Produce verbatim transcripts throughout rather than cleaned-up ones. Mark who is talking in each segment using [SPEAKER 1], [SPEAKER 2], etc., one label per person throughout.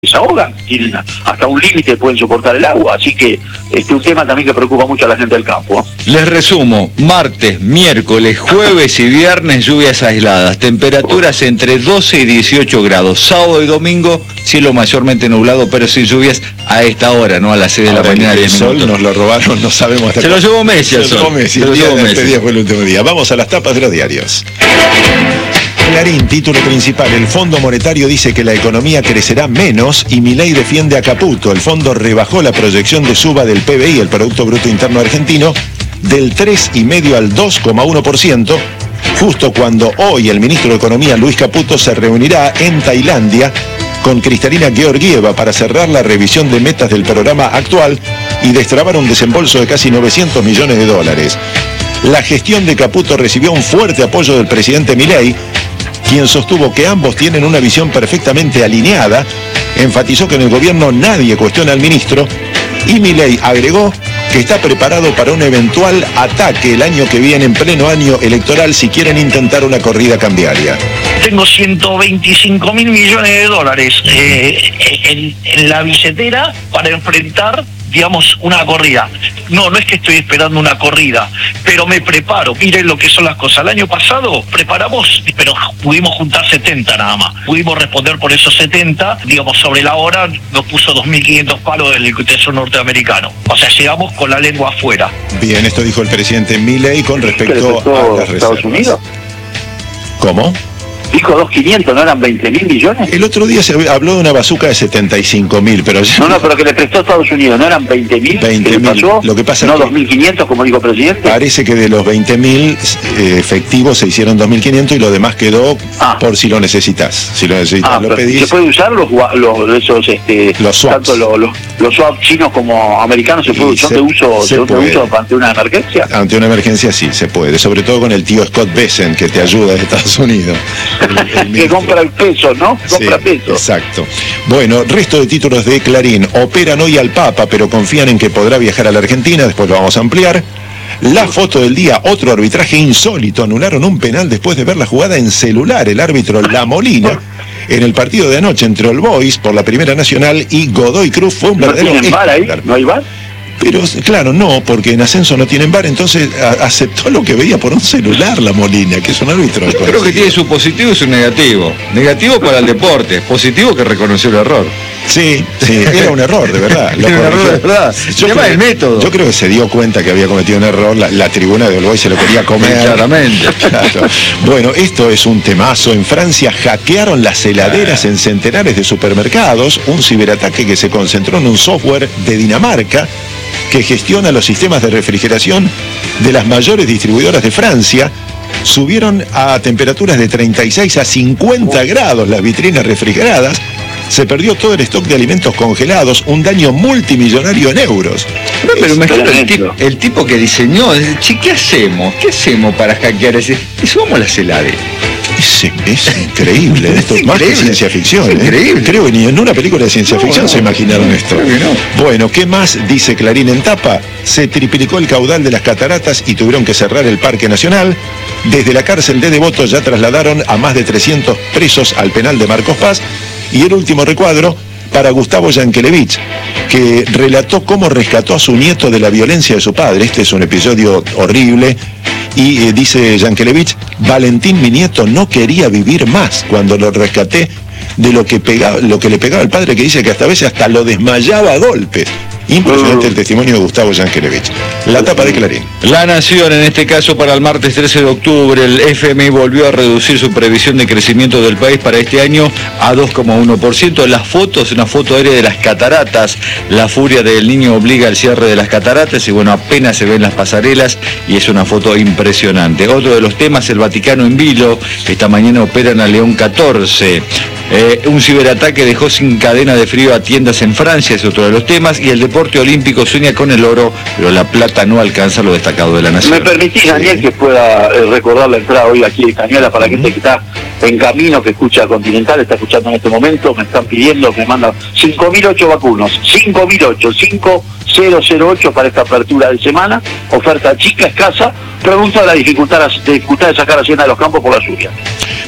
[SPEAKER 1] se ahogan, tienen hasta un límite, pueden soportar el agua, así que este es un tema también que preocupa mucho a la gente del campo, ¿no?
[SPEAKER 2] Les resumo: martes, miércoles, jueves y viernes lluvias aisladas, temperaturas entre doce y dieciocho grados, sábado y domingo cielo mayormente nublado pero sin lluvias a esta hora, no a las seis de la mañana.
[SPEAKER 3] El sol minutos. Nos lo robaron, no sabemos hasta
[SPEAKER 2] Se lo llevó Messi al sol. Se lo llevó
[SPEAKER 3] Messi, el día de este día fue el último día. Vamos a las tapas de los diarios. Clarín, título principal: el Fondo Monetario dice que la economía crecerá menos y Milei defiende a Caputo. El fondo rebajó la proyección de suba del P B I, el Producto Bruto Interno Argentino, del tres coma cinco al dos coma uno por ciento, justo cuando hoy el ministro de Economía, Luis Caputo, se reunirá en Tailandia con Kristalina Georgieva para cerrar la revisión de metas del programa actual y destrabar un desembolso de casi novecientos millones de dólares. La gestión de Caputo recibió un fuerte apoyo del presidente Milei, quien sostuvo que ambos tienen una visión perfectamente alineada, enfatizó que en el gobierno nadie cuestiona al ministro y Milei agregó que está preparado para un eventual ataque el año que viene en pleno año electoral si quieren intentar una corrida cambiaria.
[SPEAKER 1] Tengo ciento veinticinco mil millones de dólares eh, en, en la billetera para enfrentar, digamos, una corrida. No, no es que estoy esperando una corrida, pero me preparo. Miren lo que son las cosas. El año pasado preparamos, pero pudimos juntar setenta nada más. Pudimos responder por esos setenta, digamos, sobre la hora nos puso dos mil quinientos palos del Tesoro norteamericano. O sea, llegamos con la lengua afuera.
[SPEAKER 3] Bien, esto dijo el presidente Milei con respecto a las reservas.
[SPEAKER 1] ¿Estados Unidos?
[SPEAKER 3] ¿Cómo?
[SPEAKER 1] Dijo dos mil quinientos, ¿no eran veinte mil millones?
[SPEAKER 3] El otro día se habló de una bazuca de setenta y cinco mil, pero...
[SPEAKER 1] No, no, pero que le prestó a Estados Unidos, ¿no eran veinte mil?
[SPEAKER 3] veinte mil, lo que pasa
[SPEAKER 1] no
[SPEAKER 3] es que
[SPEAKER 1] dos mil quinientos, como dijo el presidente.
[SPEAKER 3] Parece que de los veinte mil eh, efectivos se hicieron dos mil quinientos y lo demás quedó ah. por si lo necesitas. Si lo necesitas,
[SPEAKER 1] ah,
[SPEAKER 3] lo pedís.
[SPEAKER 1] ¿Se puede usar los, los esos, este,
[SPEAKER 3] los swaps?
[SPEAKER 1] Tanto los, los, los swaps chinos como americanos se puede, son de uso, se de uso ante una emergencia?
[SPEAKER 3] Ante una emergencia sí, se puede, sobre todo con el tío Scott Bessent que te ayuda de Estados Unidos. El, el
[SPEAKER 1] compra el peso, ¿no? Compra
[SPEAKER 3] sí,
[SPEAKER 1] peso.
[SPEAKER 3] Exacto. Bueno, resto de títulos de Clarín. Operan hoy al Papa, pero confían en que podrá viajar a la Argentina, después lo vamos a ampliar. La foto del día, otro arbitraje insólito. Anularon un penal después de ver la jugada en celular. El árbitro La Molina, en el partido de anoche entre All Boys por la Primera Nacional y Godoy Cruz, fue un verdadero...
[SPEAKER 1] ¿No tienen VAR ahí? ¿No hay VAR?
[SPEAKER 3] Pero claro, no, porque en ascenso no tienen VAR, entonces a, aceptó lo que veía por un celular La Molina, que es un árbitro.
[SPEAKER 2] Yo creo que tiene su positivo y su negativo. Negativo para el deporte, positivo que reconoció el error.
[SPEAKER 3] Sí, sí, era un error, de verdad.
[SPEAKER 2] Era un error, de verdad.
[SPEAKER 3] Yo creo,
[SPEAKER 2] el método.
[SPEAKER 3] Yo creo que se dio cuenta que había cometido un error, la, la tribuna de All Boys se lo quería comer.
[SPEAKER 2] Claramente.
[SPEAKER 3] Claro. Bueno, esto es un temazo. En Francia hackearon las heladeras en centenares de supermercados, un ciberataque que se concentró en un software de Dinamarca que gestiona los sistemas de refrigeración de las mayores distribuidoras de Francia. Subieron a temperaturas de treinta y seis a cincuenta grados las vitrinas refrigeradas. Se perdió todo el stock de alimentos congelados, un daño multimillonario en euros.
[SPEAKER 2] No, pero imagínate el tipo, el tipo que diseñó, che, ¿qué hacemos? ¿Qué hacemos para hackear ese? Y subamos las heladeras.
[SPEAKER 3] Es, es increíble, esto es más que ciencia ficción.
[SPEAKER 2] Es increíble.
[SPEAKER 3] ¿eh? Creo que ni en una película de ciencia
[SPEAKER 2] no,
[SPEAKER 3] ficción
[SPEAKER 2] no,
[SPEAKER 3] se imaginaron
[SPEAKER 2] no,
[SPEAKER 3] esto.
[SPEAKER 2] No.
[SPEAKER 3] Bueno, ¿qué más dice Clarín en tapa? Se triplicó el caudal de las cataratas y tuvieron que cerrar el Parque Nacional. Desde la cárcel de Devoto ya trasladaron a más de trescientos presos al penal de Marcos Paz. Y el último recuadro para Gustavo Yankelevich, que relató cómo rescató a su nieto de la violencia de su padre. Este es un episodio horrible. Y eh, dice Yankelevich: Valentín, mi nieto, no quería vivir más cuando lo rescaté de lo que pegaba, lo que le pegaba al padre, que dice que hasta a veces hasta lo desmayaba a golpes. Impresionante el testimonio de Gustavo Yankelevich. La tapa de Clarín.
[SPEAKER 2] La Nación, en este caso para el martes trece de octubre, el F M I volvió a reducir su previsión de crecimiento del país para este año a dos coma uno por ciento. Las fotos, una foto aérea de las cataratas, la furia del niño obliga al cierre de las cataratas y bueno, apenas se ven las pasarelas y es una foto impresionante. Otro de los temas, el Vaticano en vilo, esta mañana operan a León catorce. Eh, un ciberataque dejó sin cadena de frío a tiendas en Francia, es otro de los temas, y el deporte olímpico sueña con el oro, pero la plata no alcanza lo destacado de la nación.
[SPEAKER 1] ¿Me permitís, Daniel, sí, que pueda eh, recordar la entrada hoy aquí de Cañuelas para la gente que está en camino, que escucha Continental, está escuchando en este momento, me están pidiendo, me mandan cinco mil ocho vacunos, cinco mil ocho, cinco mil ocho para esta apertura de semana, oferta chica, escasa, pregunta de la dificultad, dificultad de sacar a Hacienda de los Campos por la lluvia.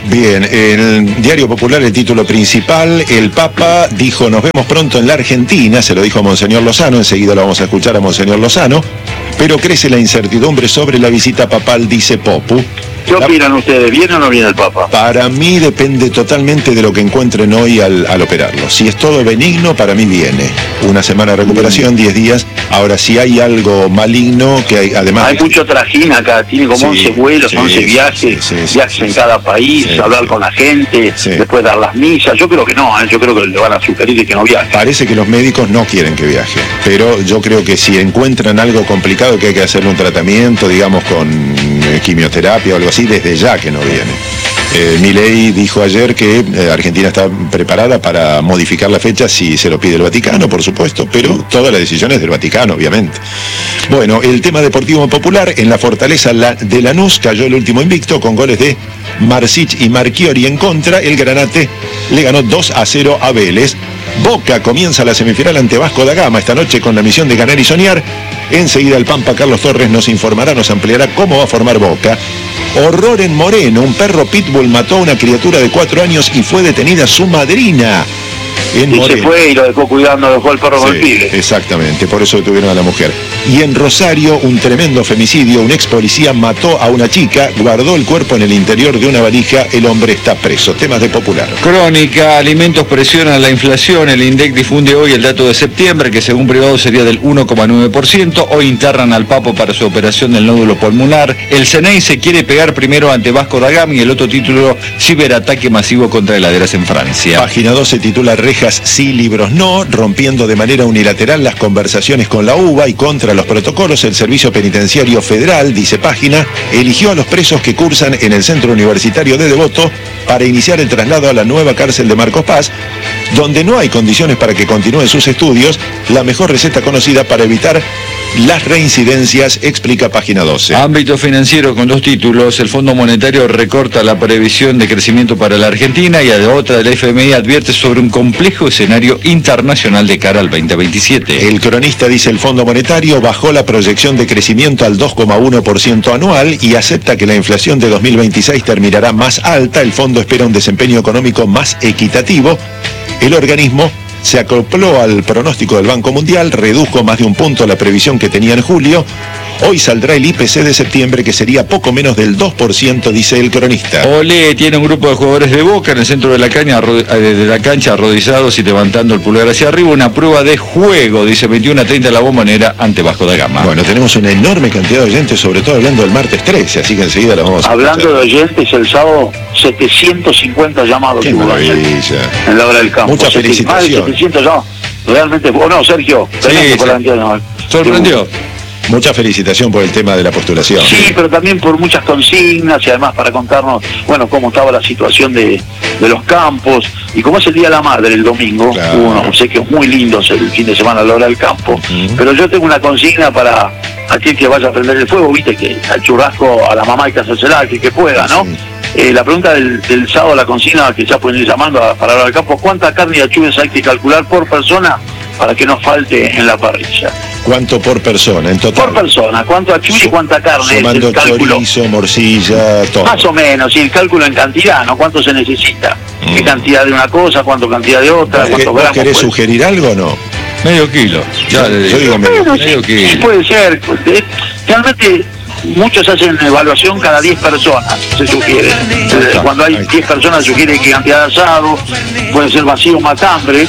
[SPEAKER 3] Bien, el Diario Popular, el título principal, el Papa dijo: nos vemos pronto en la Argentina, se lo dijo a Monseñor Lozano, enseguida lo vamos a escuchar a Monseñor Lozano, pero crece la incertidumbre sobre la visita papal, dice Popu.
[SPEAKER 1] ¿Qué opinan ustedes? ¿Viene o no viene el Papa?
[SPEAKER 3] Para mí depende totalmente de lo que encuentren hoy al, al operarlo. Si es todo benigno, para mí viene. Una semana de recuperación, diez días. Ahora, si hay algo maligno, que hay, además...
[SPEAKER 1] Hay mucho trajín acá, tiene como sí, once vuelos, sí, once viajes, sí, sí, viajes sí, en sí, cada país, sí, hablar sí, con la gente, sí, después dar las misas. Yo creo que no, ¿eh? Yo creo que le van a sugerir que no viaje.
[SPEAKER 3] Parece que los médicos no quieren que viaje, pero yo creo que si encuentran algo complicado, que hay que hacerle un tratamiento, digamos, con eh, quimioterapia o algo así, desde ya que no viene. Eh, Milei dijo ayer que eh, Argentina está preparada para modificar la fecha si se lo pide el Vaticano, por supuesto, pero toda la decisión es del Vaticano, obviamente. Bueno, el tema deportivo popular, en la fortaleza de Lanús cayó el último invicto con goles de Marsic y Marchiori en contra. El Granate le ganó dos a cero a Vélez. Boca comienza la semifinal ante Vasco da Gama esta noche con la misión de ganar y soñar. Enseguida el Pampa Carlos Torres nos informará, nos ampliará cómo va a formar Boca. Horror en Moreno, un perro pitbull mató a una criatura de cuatro años y fue detenida su madrina. En
[SPEAKER 1] y
[SPEAKER 3] Moreno.
[SPEAKER 1] Se fue y lo dejó cuidando, dejó el perro con el pibe.
[SPEAKER 3] Exactamente, por eso detuvieron a la mujer. Y en Rosario, un tremendo femicidio, un ex policía mató a una chica, guardó el cuerpo en el interior de una valija, el hombre está preso. Temas de Popular.
[SPEAKER 2] Crónica, alimentos presionan la inflación, el INDEC difunde hoy el dato de septiembre, que según privado sería del uno coma nueve por ciento, hoy internan al Papo para su operación del nódulo pulmonar, el C N E I se quiere pegar primero ante Vasco da Gama y el otro título, ciberataque masivo contra heladeras en Francia.
[SPEAKER 3] Página doce titula Rejas sí, libros no, rompiendo de manera unilateral las conversaciones con la U B A y contra los protocolos. El Servicio Penitenciario Federal, dice Página, eligió a los presos que cursan en el Centro Universitario de Devoto para iniciar el traslado a la nueva cárcel de Marcos Paz, donde no hay condiciones para que continúen sus estudios, la mejor receta conocida para evitar las reincidencias, explica Página doce.
[SPEAKER 2] Ámbito financiero con dos títulos, el Fondo Monetario recorta la previsión de crecimiento para la Argentina y a de otra del F M I advierte sobre un complejo escenario internacional de cara al veinte veintisiete.
[SPEAKER 3] El Cronista dice el Fondo Monetario bajó la proyección de crecimiento al dos coma uno por ciento anual y acepta que la inflación de dos mil veintiséis terminará más alta. El fondo espera un desempeño económico más equitativo. El organismo se acopló al pronóstico del Banco Mundial, redujo más de un punto la previsión que tenía en julio. Hoy saldrá el I P C de septiembre, que sería poco menos del dos por ciento, dice el Cronista.
[SPEAKER 2] Olé tiene un grupo de jugadores de Boca en el centro de la, caña, de la cancha, arrodillados y levantando el pulgar hacia arriba. Una prueba de juego, dice veintiuno a treinta La Bombonera ante Vasco da Gama.
[SPEAKER 3] Bueno, tenemos una enorme cantidad de oyentes, sobre todo hablando del martes trece, así que enseguida la vamos a
[SPEAKER 1] Hablando
[SPEAKER 3] escuchar.
[SPEAKER 1] de oyentes, el sábado setecientos cincuenta llamados.
[SPEAKER 3] Qué maravilla.
[SPEAKER 1] En la hora del campo.
[SPEAKER 3] Muchas felicitaciones.
[SPEAKER 1] Más de setecientos llamados. Realmente, o no, Sergio.
[SPEAKER 2] Sí, sí.
[SPEAKER 1] Por la cantidad,
[SPEAKER 2] sorprendió.
[SPEAKER 3] Mucha felicitación por el tema de la postulación.
[SPEAKER 1] Sí, pero también por muchas consignas y además para contarnos, bueno, cómo estaba la situación de, de los campos. Y como es el Día de la Madre, el domingo,
[SPEAKER 3] Claro.
[SPEAKER 1] uno, sé que es muy lindo el fin de semana a la hora del campo,
[SPEAKER 3] Uh-huh.
[SPEAKER 1] pero yo tengo una consigna para aquel que vaya a prender el fuego, viste, que al churrasco a la mamá hay que hacérsela, que, que pueda, ¿no?
[SPEAKER 3] Sí.
[SPEAKER 1] Eh, la pregunta del, del sábado, la consigna que ya pueden ir llamando a, para la hora del campo, ¿cuánta carne y achuves hay que calcular por persona para que no falte en la parrilla?
[SPEAKER 3] ¿Cuánto por persona en total?
[SPEAKER 1] Por persona, ¿cuánto achuve y cuánta carne es
[SPEAKER 3] Sumando
[SPEAKER 1] el cálculo?
[SPEAKER 3] chorizo, morcilla, todo.
[SPEAKER 1] Más o menos, y el cálculo en cantidad, ¿no? ¿Cuánto se necesita?
[SPEAKER 3] Mm.
[SPEAKER 1] ¿Qué cantidad de una cosa, cuánto cantidad de otra?
[SPEAKER 3] ¿Vos
[SPEAKER 1] ¿Cuántos gramos?
[SPEAKER 3] querés
[SPEAKER 1] puede-
[SPEAKER 3] sugerir algo o no?
[SPEAKER 2] Medio kilo. Ya le
[SPEAKER 3] Yo digo medio.
[SPEAKER 1] Bueno, sí,
[SPEAKER 2] medio kilo.
[SPEAKER 1] sí, puede ser. Eh, Realmente muchos hacen evaluación cada diez personas, se sugiere. Eh, Cuando hay diez personas se sugiere qué cantidad de asado, puede ser vacío, matambre,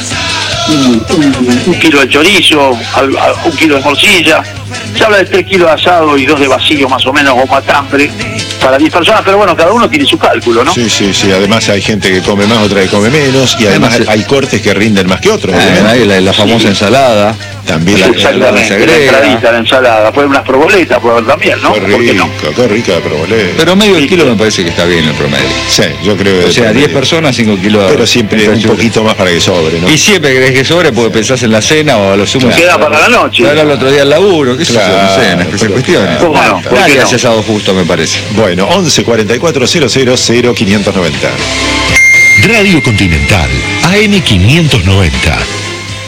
[SPEAKER 1] un, un- un kilo de chorizo, al- al- un kilo de morcilla. Se habla de tres kilos de asado y dos de vacío más o menos o matambre para diez personas, pero bueno, cada uno tiene su cálculo, ¿no?
[SPEAKER 3] Sí, sí, sí. Además hay gente que come más, otra que come menos. Y además
[SPEAKER 2] Además,
[SPEAKER 3] hay cortes que rinden más que otros.
[SPEAKER 2] Ah,
[SPEAKER 3] obviamente.
[SPEAKER 2] la, la famosa
[SPEAKER 1] Sí.
[SPEAKER 2] ensalada.
[SPEAKER 3] También la,
[SPEAKER 2] la-
[SPEAKER 1] Exactamente,
[SPEAKER 2] se
[SPEAKER 1] la,
[SPEAKER 2] agrega.
[SPEAKER 1] entradita, la ensalada, puede haber unas proboletas, puede haber también, ¿no?
[SPEAKER 3] Qué
[SPEAKER 1] ¿Por qué no?
[SPEAKER 3] rico, qué rica la proboleta.
[SPEAKER 2] Pero medio
[SPEAKER 1] Sí.
[SPEAKER 2] kilo me parece que está bien el promedio.
[SPEAKER 3] Sí, yo creo que
[SPEAKER 2] O sea,
[SPEAKER 3] depende.
[SPEAKER 2] diez personas, cinco kilos.
[SPEAKER 3] Pero siempre un poquito más para que sobre, ¿no?
[SPEAKER 2] Y siempre crees que sobre porque pensás en la cena o a lo sumo.
[SPEAKER 1] Queda para la noche.
[SPEAKER 2] Ahora el otro día el laburo, qué sé yo, no
[SPEAKER 3] Claro,
[SPEAKER 2] sé, en especial
[SPEAKER 3] pero
[SPEAKER 2] cuestiones.
[SPEAKER 3] claro.
[SPEAKER 1] ¿Cómo no? ¿Por qué
[SPEAKER 2] Nadie
[SPEAKER 1] no?
[SPEAKER 2] hace asado justo, me parece.
[SPEAKER 3] Bueno, once cuarenta y cuatro cero cero cero quinientos noventa.
[SPEAKER 4] Radio Continental, A M quinientos noventa,